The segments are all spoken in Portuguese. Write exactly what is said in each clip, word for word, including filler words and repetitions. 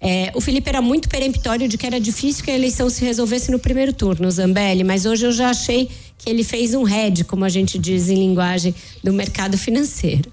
É, o Felipe era muito peremptório de que era difícil que a eleição se resolvesse no primeiro turno, Zambelli, mas hoje eu já achei que ele fez um hedge, como a gente diz em linguagem do mercado financeiro.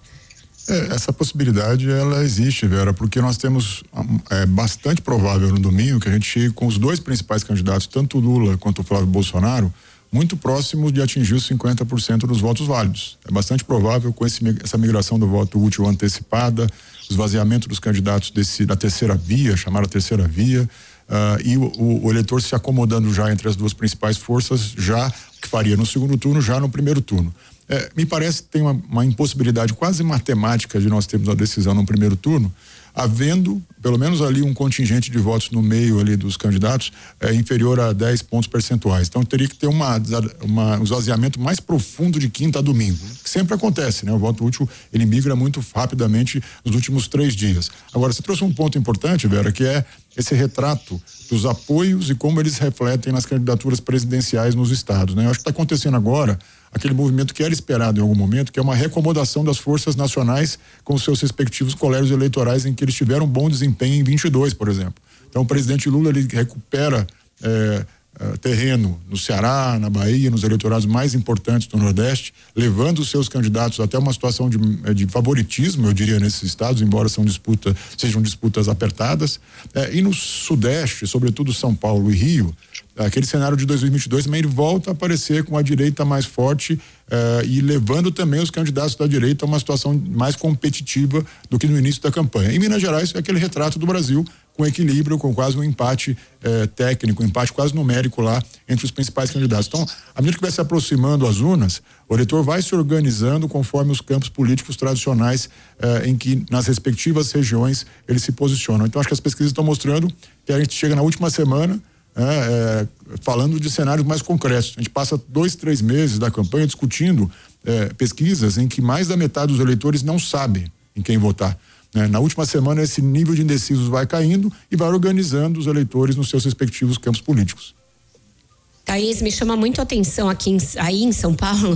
É, essa possibilidade, ela existe, Vera, porque nós temos é bastante provável no domingo que a gente chegue com os dois principais candidatos, tanto o Lula quanto o Flávio Bolsonaro, muito próximos de atingir os cinquenta por cento dos votos válidos. É bastante provável com esse, essa migração do voto útil antecipada, o esvaziamento dos candidatos desse, da terceira via, chamada terceira via, uh, e o, o, o eleitor se acomodando já entre as duas principais forças, já que faria no segundo turno, já no primeiro turno. É, me parece que tem uma, uma impossibilidade quase matemática de nós termos uma decisão no primeiro turno, havendo pelo menos ali um contingente de votos no meio ali dos candidatos é, inferior a dez pontos percentuais. Então teria que ter uma, uma, um esvaziamento mais profundo de quinta a domingo, que sempre acontece, né? O voto útil, ele migra muito rapidamente nos últimos três dias. Agora, você trouxe um ponto importante, Vera, que é esse retrato dos apoios e como eles refletem nas candidaturas presidenciais nos estados, né? Eu acho que está acontecendo agora aquele movimento que era esperado em algum momento, que é uma reacomodação das forças nacionais com seus respectivos colégios eleitorais em que eles tiveram bom desempenho em vinte e dois, por exemplo. Então o presidente Lula, ele recupera é, é, terreno no Ceará, na Bahia, nos eleitorados mais importantes do Nordeste, levando os seus candidatos até uma situação de, de favoritismo, eu diria, nesses estados, embora são disputa, sejam disputas apertadas. É, e no Sudeste, sobretudo São Paulo e Rio, aquele cenário de dois mil e vinte e dois também ele volta a aparecer com a direita mais forte eh, e levando também os candidatos da direita a uma situação mais competitiva do que no início da campanha. Em Minas Gerais é aquele retrato do Brasil com equilíbrio, com quase um empate eh, técnico, um empate quase numérico lá entre os principais candidatos. Então, à medida que vai se aproximando as urnas, o eleitor vai se organizando conforme os campos políticos tradicionais eh, em que nas respectivas regiões eles se posicionam. Então, acho que as pesquisas estão mostrando que a gente chega na última semana É, é, falando de cenários mais concretos. A gente passa dois, três meses da campanha discutindo é, pesquisas em que mais da metade dos eleitores não sabem em quem votar. Né? Na última semana, esse nível de indecisos vai caindo e vai organizando os eleitores nos seus respectivos campos políticos. Thaís, me chama muito a atenção aqui em, aí em São Paulo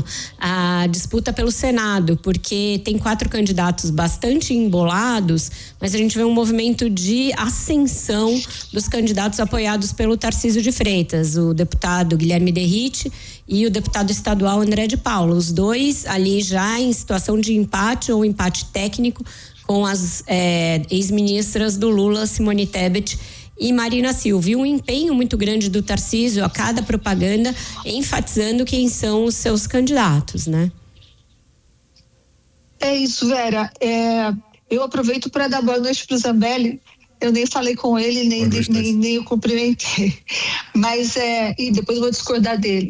a disputa pelo Senado, porque tem quatro candidatos bastante embolados, mas a gente vê um movimento de ascensão dos candidatos apoiados pelo Tarcísio de Freitas, o deputado Guilherme Derrite e o deputado estadual André de Paula, os dois ali já em situação de empate ou empate técnico com as é, ex-ministras do Lula, Simone Tebet e Marina Silva. E um empenho muito grande do Tarcísio a cada propaganda, enfatizando quem são os seus candidatos, né? É isso, Vera. É, eu aproveito para dar boa noite para o Zambelli. Eu nem falei com ele, nem, noite, nem, nem o cumprimentei. Mas, é, e depois eu vou discordar dele.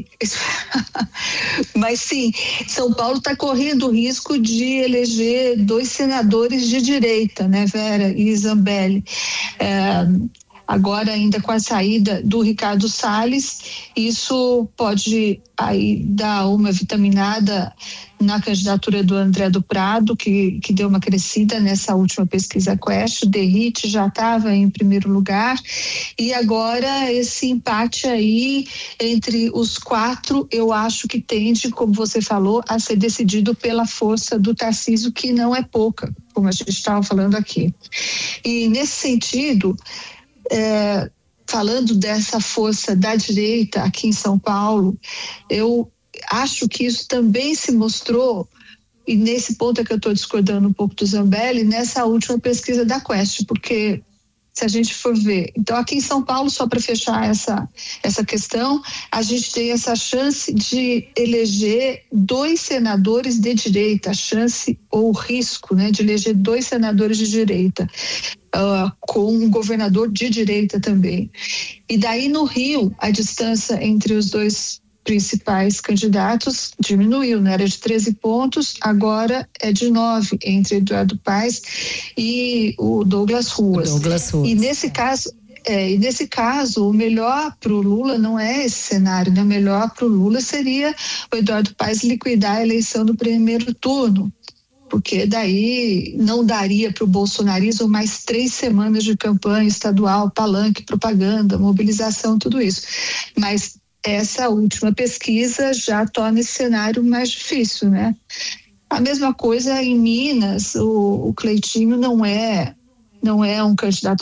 Mas sim, São Paulo está correndo o risco de eleger dois senadores de direita, né, Vera e Zambelli? É, agora ainda com a saída do Ricardo Salles, isso pode aí dar uma vitaminada na candidatura do André do Prado, que, que deu uma crescida nessa última pesquisa Quest. O Derrite já estava em primeiro lugar e agora esse empate aí entre os quatro, eu acho que tende, como você falou, a ser decidido pela força do Tarcísio, que não é pouca, como a gente estava falando aqui. E nesse sentido, É, falando dessa força da direita aqui em São Paulo, eu acho que isso também se mostrou, e nesse ponto é que eu estou discordando um pouco do Zambelli, nessa última pesquisa da Quest, porque se a gente for ver, então aqui em São Paulo, só para fechar essa, essa questão, a gente tem essa chance de eleger dois senadores de direita, a chance ou o risco, né, de eleger dois senadores de direita. Uh, com um governador de direita também. E daí no Rio, a distância entre os dois principais candidatos diminuiu, né? Era de treze pontos, agora é de nove entre Eduardo Paes e o Douglas Ruas. O Douglas Ruas. E nesse caso, é, e nesse caso, o melhor para o Lula não é esse cenário, né? O melhor para o Lula seria o Eduardo Paes liquidar a eleição do primeiro turno, porque daí não daria para o bolsonarismo mais três semanas de campanha estadual, palanque, propaganda, mobilização, tudo isso. Mas essa última pesquisa já torna esse cenário mais difícil, né? A mesma coisa em Minas, o, o Cleitinho não é, não é um candidato